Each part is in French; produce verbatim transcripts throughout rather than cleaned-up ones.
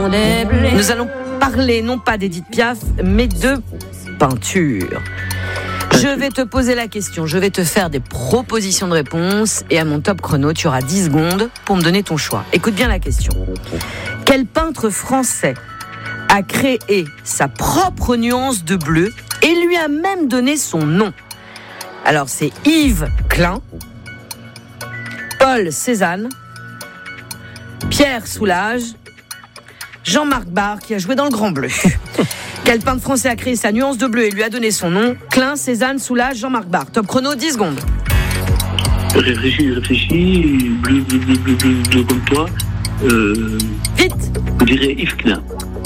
Nous allons parler non pas d'Édith Piaf, mais de peinture. Je vais te poser la question, je vais te faire des propositions de réponse et à mon top chrono, tu auras dix secondes pour me donner ton choix. Écoute bien la question. Quel peintre français a créé sa propre nuance de bleu et lui a même donné son nom? Alors c'est Yves Klein, Paul Cézanne, Pierre Soulages, Jean-Marc Barre qui a joué dans Le Grand Bleu. Quel peintre français a créé sa nuance de bleu et lui a donné son nom? Klein, Cézanne, Soulages, Jean-Marc Barre. Top chrono, dix secondes. Réfléchis, réfléchis, bleu, bleu, bleu, bleu, bleu, bleu comme toi. Euh, Vite. Je dirais Yves Klein.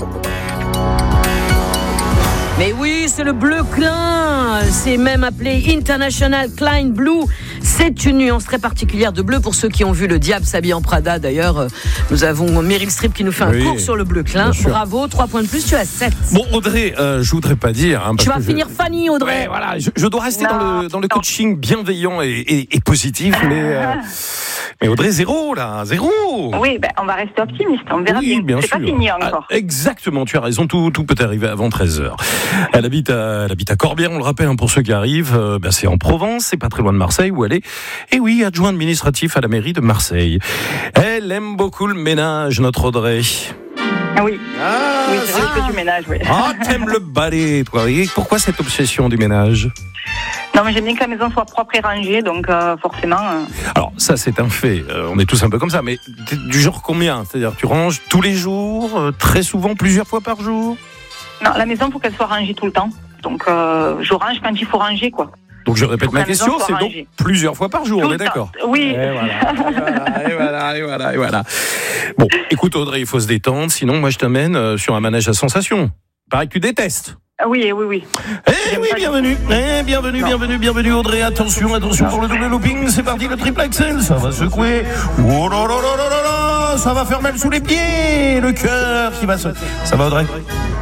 Mais oui, c'est le bleu Klein. C'est même appelé International Klein Blue. C'est une nuance très particulière de bleu. Pour ceux qui ont vu Le Diable s'habille en Prada, d'ailleurs, nous avons Meryl Streep qui nous fait un oui, cours sur le bleu Klein. Bravo, trois points de plus, tu as sept. Bon, Audrey, euh, je voudrais pas dire... Hein, parce tu vas que finir je... Fanny, Audrey. Ouais, voilà, je, je dois rester non, dans le, dans le coaching bienveillant et, et, et positif, mais... Euh... Mais Audrey, zéro, là, zéro. Oui, ben, on va rester optimiste, on verra oui, bien. C'est sûr. pas fini encore. Ah, exactement, tu as raison, tout, tout peut arriver avant treize heures. Elle habite à, elle habite à Corbière, on le rappelle, hein, pour ceux qui arrivent. Euh, ben, c'est en Provence, c'est pas très loin de Marseille, où elle est. Et oui, adjoint administratif à la mairie de Marseille. Elle aime beaucoup le ménage, notre Audrey. Oui, ah, oui, c'est vrai que du ménage, oui. Ah, t'aimes le balai, toi. Et pourquoi cette obsession du ménage ? Non, mais j'aime bien que la maison soit propre et rangée, donc euh, forcément... Euh... Alors, ça, c'est un fait. Euh, on est tous un peu comme ça, mais du genre combien ? C'est-à-dire, tu ranges tous les jours, euh, très souvent, plusieurs fois par jour ? Non, la maison, il faut qu'elle soit rangée tout le temps. Donc, euh, je range quand il faut ranger, quoi. Donc, je répète ma question, c'est donc rangée. Plusieurs fois par jour, tout on est d'accord ? Oui. Et voilà, et voilà, et voilà, et voilà, et voilà. Bon, écoute, Audrey, il faut se détendre, sinon, moi, je t'amène euh, sur un manège à sensations. Pareil que tu détestes. Oui, oui, oui. Eh oui, bienvenue, eh, bienvenue, non. bienvenue, bienvenue Audrey, attention, attention pour le double looping, c'est parti, le triple axel, ça va secouer, oh là là là là là, ça va faire mal sous les pieds, le cœur qui va se... Ça va Audrey?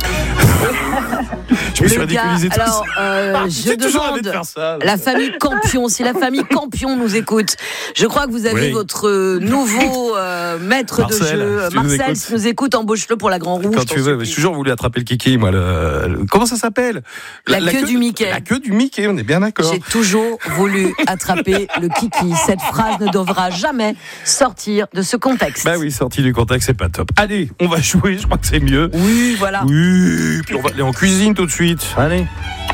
Je me suis ridiculisé tout alors, euh, ah, je demande de ça, la famille Campion, si la famille Campion nous écoute, je crois que vous avez oui. votre nouveau euh, maître Marcel, de jeu, si Marcel, nous si nous écoute, embauche-le pour la Grand Rouge. Quand tu veux, j'ai toujours voulu attraper le kiki, moi. Le, le, comment ça s'appelle? La, la, la queue, queue du Mickey. La queue du Mickey, on est bien d'accord. J'ai toujours voulu attraper le kiki. Cette phrase ne devra jamais sortir de ce contexte. Bah oui, sorti du contexte, c'est pas top. Allez, on va jouer, je crois que c'est mieux. Oui, voilà. Oui, puis on va aller en cuisine tout de suite. Allez.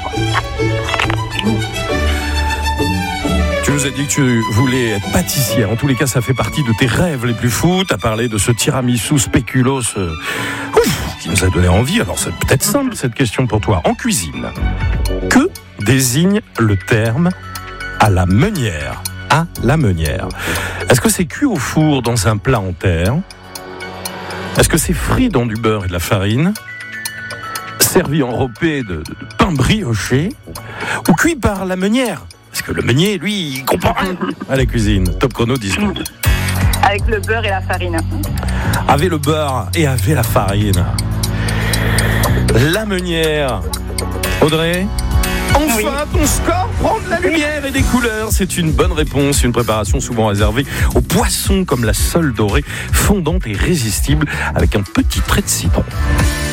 Tu nous as dit que tu voulais être pâtissière. En tous les cas, ça fait partie de tes rêves les plus fous. Tu as parlé de ce tiramisu spéculoos euh, ouf, qui nous a donné envie. Alors, c'est peut-être simple cette question pour toi. En cuisine, que désigne le terme à la meunière? À la meunière. Est-ce que c'est cuit au four dans un plat en terre? Est-ce que c'est frit dans du beurre et de la farine? Servi enrobé de, de, de pain brioché? Ou cuit par la meunière? Parce que le meunier, lui, il comprend rien à la cuisine. Top chrono, dix secondes. Avec le beurre et la farine. Avec le beurre et avec la farine. La meunière. Audrey? Enfin, oui. Ton score prend de la lumière et des couleurs. C'est une bonne réponse. Une préparation souvent réservée aux poissons comme la sole dorée, fondante et résistible avec un petit trait de citron.